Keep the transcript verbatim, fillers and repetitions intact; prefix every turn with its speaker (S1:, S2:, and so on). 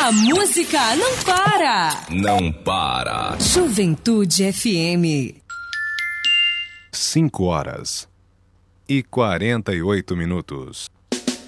S1: A música não para.
S2: Não para.
S1: Juventude F M.
S3: Cinco horas e quarenta e oito minutos.